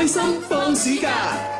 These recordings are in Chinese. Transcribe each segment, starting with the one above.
開心放暑假。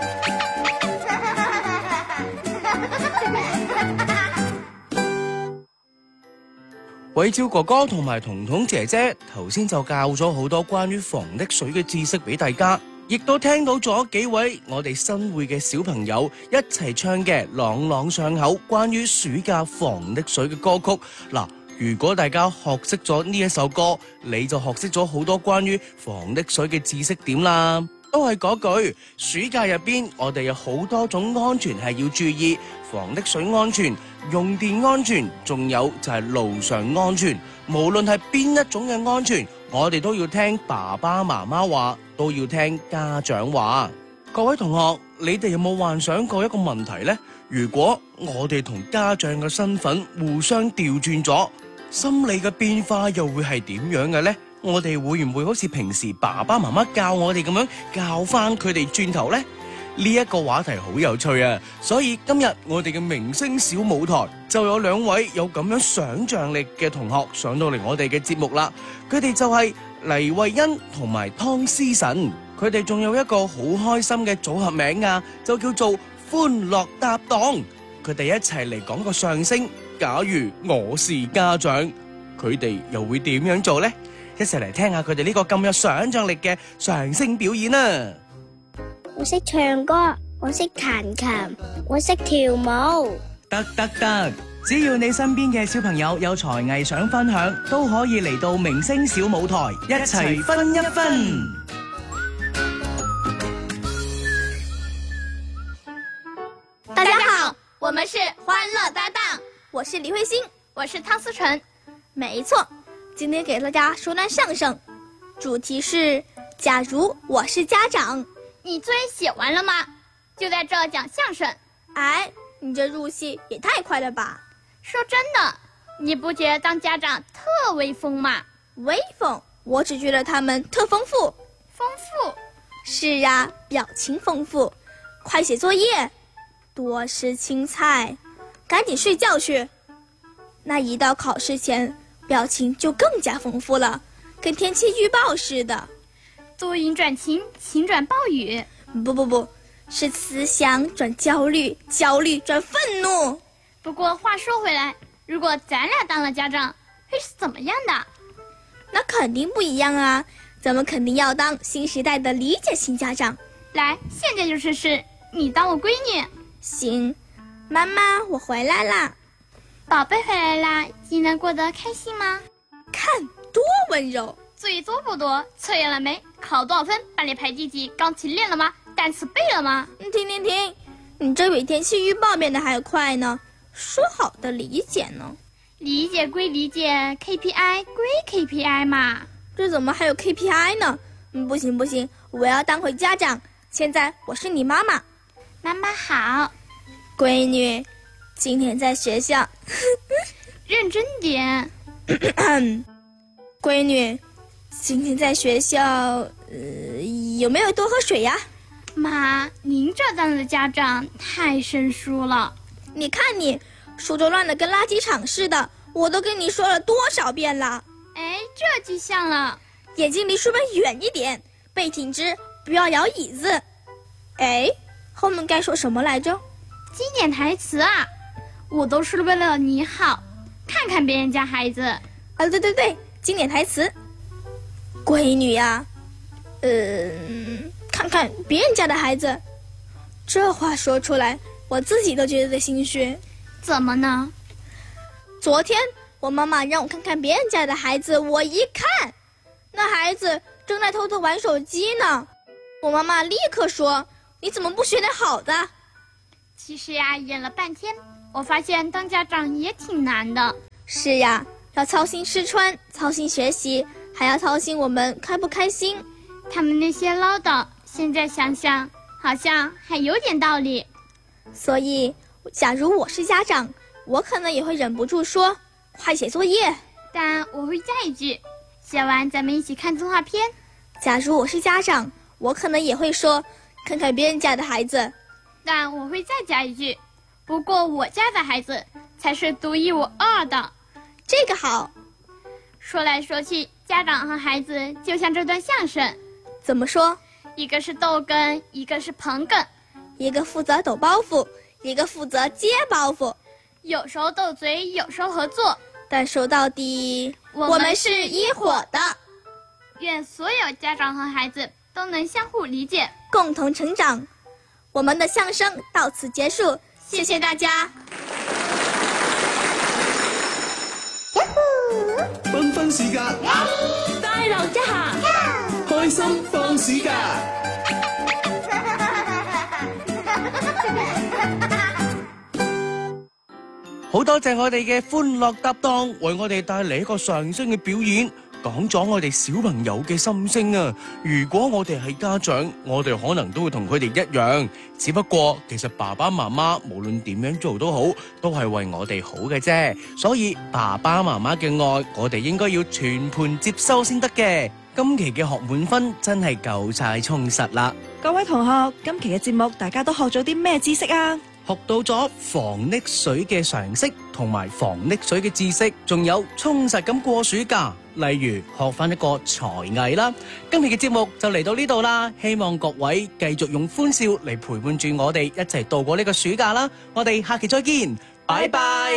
偉超哥哥同埋彤彤姐姐頭先就教咗好多關於防溺水嘅知識俾大家，亦都聽到咗幾位我哋新會嘅小朋友一齊唱嘅朗朗上口關於暑假防溺水嘅歌曲。嗱，如果大家學識咗呢一首歌，你就學識咗好多關於防溺水嘅知識點啦。都係嗰句，暑假入邊我哋有好多種安全係要注意，防溺水安全、用電安全，仲有就係路上安全。無論係邊一種嘅安全，我哋都要聽爸爸媽媽話，都要聽家長話。各位同學，你哋有冇幻想過一個問題呢？如果我哋同家長嘅身份互相調轉咗，心理嘅變化又會係點樣嘅呢？我哋會唔會好似平時爸爸媽媽教我哋咁樣教翻佢哋轉頭呢？呢一個話題好有趣啊！所以今日我哋嘅明星小舞台就有兩位有咁樣想像力嘅同學上到嚟我哋嘅節目啦。佢哋就係黎慧欣同埋湯思晨，佢哋仲有一個好開心嘅組合名啊，就叫做歡樂搭檔。佢哋一齊嚟講個相聲，假如我是家長，佢哋又會點樣做呢？一齊嚟聽下佢哋呢個咁有想像力嘅相聲表演啊！ 我識唱歌，我識彈琴，我識跳舞。 得，只要你身邊嘅小朋友有才藝想分享，都可以嚟到明星小舞台，一齊分一分。 大家好，我們是歡樂搭檔，我是李慧欣，我是湯思晨。沒錯，今天給大家說段相聲，主題是假如我是家長。你作業寫完了嗎？就在這講相聲。哎，你這入戲也太快了吧！說真的，你不覺得當家長特威風嗎？威風？我只覺得他們特豐富。豐富？是啊，表情豐富。快寫作業，多吃青菜，趕緊睡覺去。那一到考試前，表情就更加豐富了，跟天氣預報似的。多雲轉晴，晴轉暴雨。不，是思想轉焦慮，焦慮轉憤怒。不過話說回來，如果咱倆當了家長，會是怎麼樣的？那肯定不一樣啊！咱們肯定要當新時代的理解型家長。來，現在就試試，你當我閨女。行，媽媽，我回來啦。寶貝回來啦，今天過得開心嗎？看，多溫柔。作業多不多？測驗了沒？考多少分？班裡排第幾？鋼琴練了嗎？單詞背了嗎？停！你這比天氣預報變得還快呢。說好的理解呢？理解歸理解 ，KPI 歸 KPI 嘛。這怎麼還有 KPI 呢？不行，我要當回家長。現在我是你媽媽。媽媽好。閨女，今天在學校認真點。閨女，今天在學校有沒有多喝水呀？媽，您這當的家長太生疏了。你看你，書桌亂得跟垃圾場似的，我都跟你說了多少遍了。哎，這就像了。眼睛離書本遠一點，背挺直，不要搖椅子。哎，後面該說什麼來着？經典台詞啊，我都是為了你好。看看別人家孩子。啊，對，經典台詞。閨女呀，看看別人家的孩子。這話說出來，我自己都覺得心虛。怎麼呢？昨天我媽媽讓我看看別人家的孩子，我一看，那孩子正在偷偷玩手機呢。我媽媽立刻說：“你怎麼不學點好的？”其實呀，演了半天，我發現當家長也挺難的。是呀，要操心吃穿，操心學習，還要操心我們開不開心。他們那些嘮叨，現在想想，好像還有點道理。所以，假如我是家長，我可能也會忍不住說：“快寫作業。”但我會加一句：“寫完咱們一起看動畫片。”假如我是家長，我可能也會說：“看看別人家的孩子。”但我會再加一句：“不過我家的孩子才是獨一無二的。”這個好。說來說去，家長和孩子就像這段相聲。怎麼說？ 一个是逗哏，一个是捧哏， 一个负责抖包袱，一个负责接包袱， 有时候斗嘴，有时候合作， 但说到底，我们是一伙的。 愿所有家长和孩子都能相互理解， 共同成長。我們的相聲到此結束，謝謝大家。 繽紛暑假， 快樂一下， 開心放暑假。 好多謝我哋嘅歡樂搭檔，為我哋帶嚟一個相聲嘅表演。講咗我哋小朋友嘅心聲啊！如果我哋係家長，我哋可能都會同佢哋一樣，只不過其實爸爸媽媽無論點樣做都好，都係為我哋好嘅啫。所以爸爸媽媽嘅愛，我哋應該要全盤接收先得嘅。今期嘅學滿分真係夠晒充實啦！ 各位同學，今期嘅節目大家都學咗啲咩知識啊？ 學到咗防溺水嘅常識同埋防溺水嘅知識，仲有充實咁過暑假。例如學翻一個才藝啦。今期嘅節目就嚟到呢度啦，希望各位繼續用歡笑嚟陪伴住我哋一齊度過呢個暑假啦。我哋下期再見，拜拜。